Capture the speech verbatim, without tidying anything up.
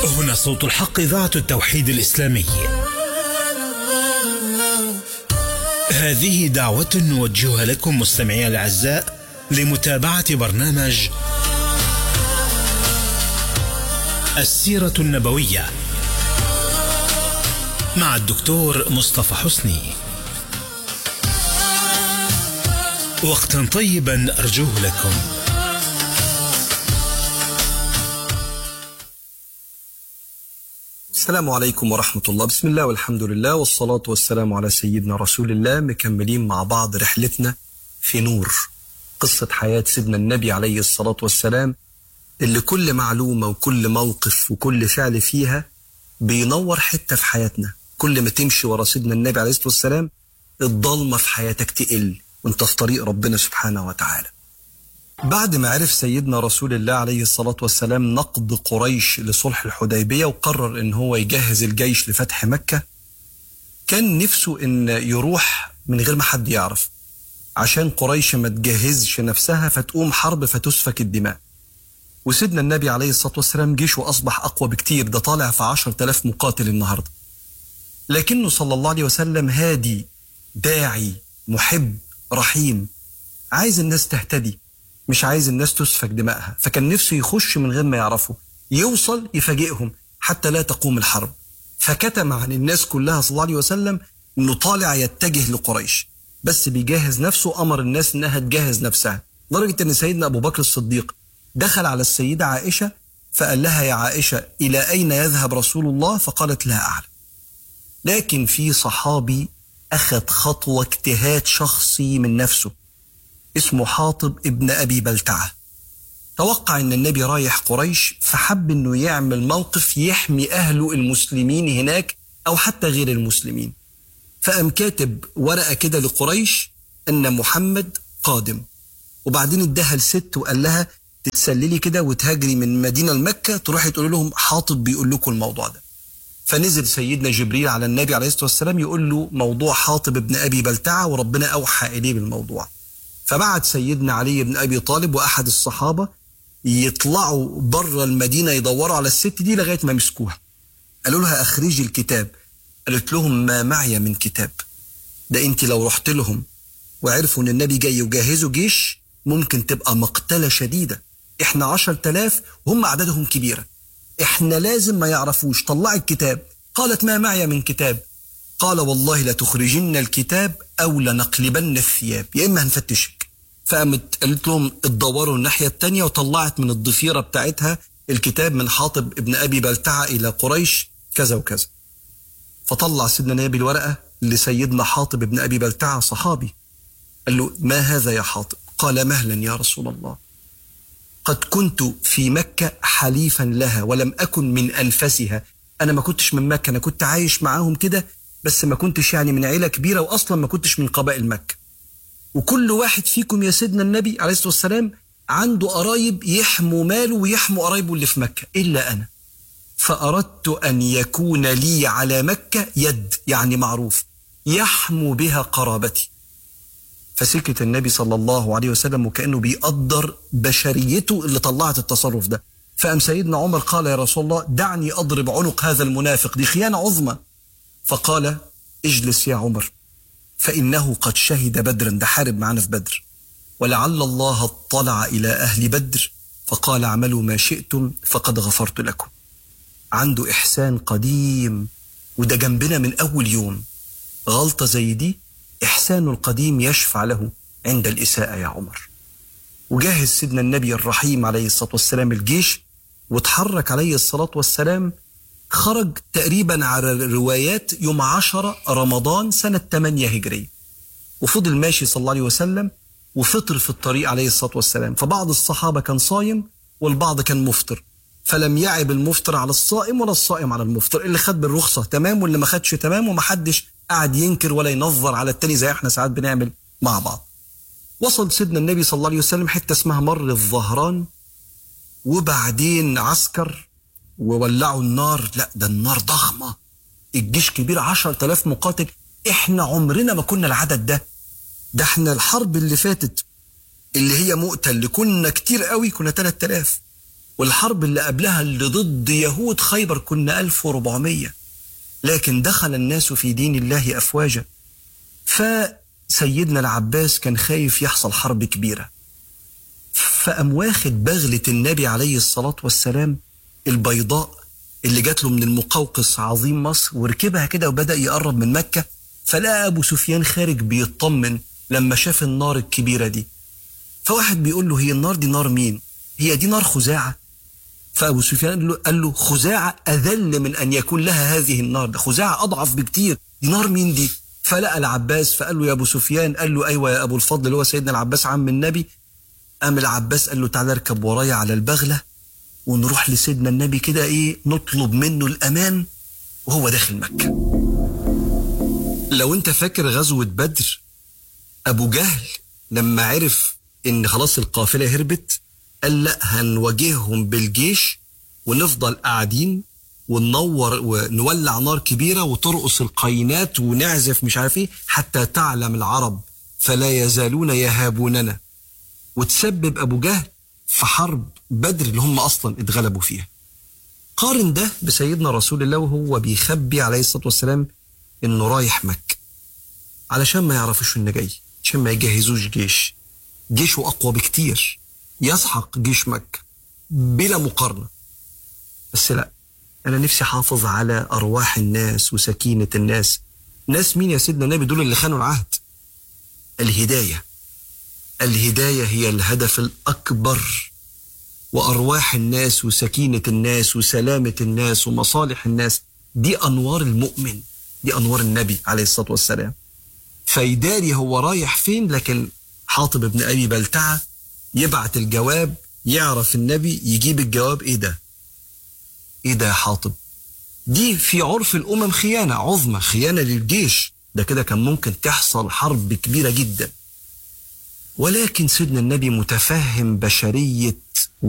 هنا صوت الحق، إذاعة التوحيد الإسلامي. هذه دعوة نوجهها لكم مستمعي الأعزاء لمتابعة برنامج السيرة النبوية مع الدكتور مصطفى حسني. وقتا طيبا أرجوه لكم. السلام عليكم ورحمة الله. بسم الله والحمد لله والصلاة والسلام على سيدنا رسول الله. مكملين مع بعض رحلتنا في نور، قصة حياة سيدنا النبي عليه الصلاة والسلام، اللي كل معلومة وكل موقف وكل فعل فيها بينور حتة في حياتنا. كل ما تمشي ورا سيدنا النبي عليه الصلاة والسلام الضلمة في حياتك تقل وانت في طريق ربنا سبحانه وتعالى. بعد ما عرف سيدنا رسول الله عليه الصلاة والسلام نقد قريش لصلح الحديبية وقرر ان هو يجهز الجيش لفتح مكة، كان نفسه ان يروح من غير ما حد يعرف، عشان قريش ما تجهزش نفسها فتقوم حرب فتسفك الدماء. وسيدنا النبي عليه الصلاة والسلام جيشه أصبح أقوى بكتير، ده طالع في عشر تلاف مقاتل النهاردة، لكنه صلى الله عليه وسلم هادي داعي محب رحيم، عايز الناس تهتدي، مش عايز الناس تسفك دمائها. فكان نفسه يخش من غير ما يعرفوا، يوصل يفاجئهم حتى لا تقوم الحرب. فكتم عن الناس كلها صلى الله عليه وسلم انه طالع يتجه لقريش، بس بيجهز نفسه. امر الناس انها تجهز نفسها، لدرجة ان سيدنا ابو بكر الصديق دخل على السيدة عائشة فقال لها: يا عائشة، الى اين يذهب رسول الله؟ فقالت: لا اعلم. لكن في صحابي اخذ خطوة اجتهاد شخصي من نفسه، اسمه حاطب ابن أبي بلتعة. توقع أن النبي رايح قريش فحب أنه يعمل موقف يحمي أهله المسلمين هناك أو حتى غير المسلمين. فقام كاتب ورقة كده لقريش أن محمد قادم، وبعدين اداها لست وقال لها تتسللي كده وتهاجري من مدينة لمكة تروحي تقول لهم حاطب بيقول لكم الموضوع ده. فنزل سيدنا جبريل على النبي عليه الصلاة والسلام يقول له موضوع حاطب ابن أبي بلتعة، وربنا أوحى إليه بالموضوع. فبعت سيدنا علي بن أبي طالب وأحد الصحابة يطلعوا بره المدينة يدوروا على الست دي لغاية ما مسكوها. قالوا لها: أخرجي الكتاب. قالت لهم: ما معي من كتاب، ده أنت لو رحت لهم وعرفوا أن النبي جاي وجهزوا جيش ممكن تبقى مقتلة شديدة، إحنا عشر تلاف وهم عددهم كبيرة، إحنا لازم ما يعرفوش، طلعي الكتاب. قالت: ما معي من كتاب. قال: والله لتخرجن الكتاب أو لنقلبن الثياب، يا إما هنفتشك. فقامت قالت لهم اتدوروا الناحية التانية، وطلعت من الضفيرة بتاعتها الكتاب من حاطب ابن أبي بلتعة إلى قريش كذا وكذا. فطلع سيدنا النبي الورقة لسيدنا حاطب ابن أبي بلتعة صحابي، قال له: ما هذا يا حاطب؟ قال: مهلا يا رسول الله، قد كنت في مكة حليفا لها ولم أكن من أنفسها. أنا ما كنتش من مكة، أنا كنت عايش معاهم كده، بس ما كنتش يعني من عيلة كبيرة، وأصلا ما كنتش من قبائل مكة. وكل واحد فيكم يا سيدنا النبي عليه الصلاة والسلام عنده قرايب يحموا ماله ويحموا قرايبه اللي في مكة، إلا أنا. فأردت أن يكون لي على مكة يد، يعني معروف، يحمو بها قرابتي. فسكت النبي صلى الله عليه وسلم وكأنه بيقدر بشريته اللي طلعت التصرف ده. فأم سيدنا عمر قال: يا رسول الله، دعني أضرب عنق هذا المنافق، دي خيانة عظمى. فقال: اجلس يا عمر، فإنه قد شهد بدرا، ده حارب معنا في بدر، ولعل الله اطلع إلى أهل بدر فقال: اعملوا ما شئتم فقد غفرت لكم. عنده إحسان قديم، وده جنبنا من أول يوم. غلطة زي دي إحسان القديم يشفع له عند الإساءة يا عمر. وجاهز سيدنا النبي الرحيم عليه الصلاة والسلام الجيش، وتحرك عليه الصلاة والسلام. خرج تقريبا على الروايات يوم عشرة رمضان سنة ثمانية هجرية، وفضل ماشي صلى الله عليه وسلم، وفطر في الطريق عليه الصلاة والسلام. فبعض الصحابة كان صايم والبعض كان مفطر، فلم يعب المفطر على الصائم ولا الصائم على المفطر، اللي خد بالرخصة تمام واللي ما خدش تمام، ومحدش قاعد ينكر ولا ينظر على التاني زي احنا ساعات بنعمل مع بعض. وصل سيدنا النبي صلى الله عليه وسلم حتة اسمها مر الظهران، وبعدين عسكر وولعوا النار. لا ده النار ضخمة، الجيش كبير، عشر تلاف مقاتل، احنا عمرنا ما كنا العدد ده. ده احنا الحرب اللي فاتت اللي هي مؤتة اللي كنا كتير قوي كنا تلات تلاف، والحرب اللي قبلها اللي ضد يهود خيبر كنا ألف وأربعمية، لكن دخل الناس في دين الله أفواجا. فسيدنا العباس كان خايف يحصل حرب كبيرة، فقام واخد بغلة النبي عليه الصلاة والسلام البيضاء اللي جات له من المقوقس عظيم مصر، وركبها كده وبدأ يقرب من مكة. فلقى أبو سفيان خارج بيطمن لما شاف النار الكبيرة دي. فواحد بيقول له هي النار دي نار مين؟ هي دي نار خزاعة؟ فأبو سفيان قال له, قال له خزاعة أذل من أن يكون لها هذه النار، ده خزاعة أضعف بكتير، دي نار مين دي؟ فلقى العباس فقال له يا أبو سفيان، قال له أيوة يا أبو الفضل اللي هو سيدنا العباس عم النبي. قام العباس قال له تعالى اركب ورايا على البغلة ونروح لسيدنا النبي كده إيه نطلب منه الأمان وهو داخل مكة. لو أنت فاكر غزوة بدر، أبو جهل لما عرف إن خلاص القافلة هربت قال لا هنواجههم بالجيش ونفضل قاعدين وننور ونولع نار كبيرة وترقص القينات ونعزف مش عارف ايه حتى تعلم العرب فلا يزالون يهابوننا. وتسبب أبو جهل في حرب بدر اللي هم أصلا اتغلبوا فيها. قارن ده بسيدنا رسول الله وهو بيخبي عليه الصلاة والسلام إنه رايح مكة علشان ما يعرفوش إنه جاي، عشان ما يجهزوش جيش، جيشه أقوى بكتير يسحق جيش مكة بلا مقارنة. بس لا، أنا نفسي حافظ على أرواح الناس وسكينة الناس. ناس مين يا سيدنا النبي؟ دول اللي خانوا العهد. الهداية، الهداية هي الهدف الأكبر، وأرواح الناس وسكينة الناس وسلامة الناس ومصالح الناس دي أنوار المؤمن، دي أنوار النبي عليه الصلاة والسلام. فيداري هو رايح فين، لكن حاطب ابن أبي بلتعة يبعت الجواب، يعرف النبي يجيب الجواب. ايه ده ايه ده يا حاطب؟ دي في عرف الأمم خيانة عظمى، خيانة للجيش، ده كده كان ممكن تحصل حرب كبيرة جدا. ولكن سيدنا النبي متفهم بشرية